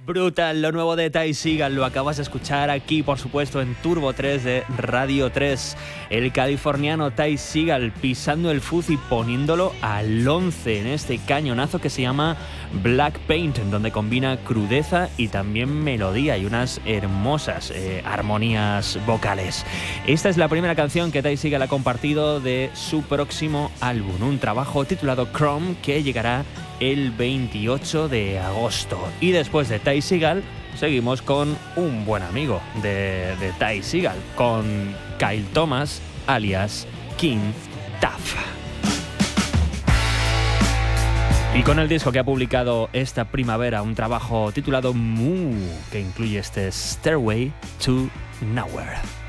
Brutal, lo nuevo de Ty Segall, lo acabas de escuchar aquí, por supuesto, en Turbo 3 de Radio 3. El californiano Ty Segall pisando el fuzz y poniéndolo al 11 en este cañonazo que se llama Black Paint, donde combina crudeza y también melodía y unas hermosas armonías vocales. Esta es la primera canción que Ty Segall ha compartido de su próximo álbum, un trabajo titulado Chrome que llegará el 28 de agosto. Y después de Ty Segall seguimos con un buen amigo de Ty Segall, con Kyle Thomas, alias King Tuff. Y con el disco que ha publicado esta primavera, un trabajo titulado Moo, que incluye este Stairway to Nowhere.